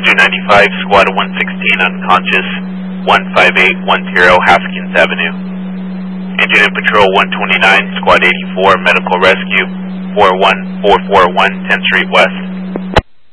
295, Squad 116 unconscious, 15810 Haskins Avenue. Engine and Patrol 129, Squad 84, Medical Rescue, 41441 10th Street West.